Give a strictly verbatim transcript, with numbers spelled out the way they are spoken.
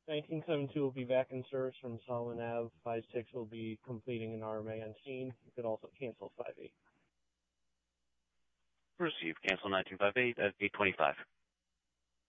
nineteen seventy-two will be back in service from Solomon Ave. five six will be completing an R M A on scene. You could also cancel five eight. Receive. Cancel nineteen fifty-eight at eight twenty-five.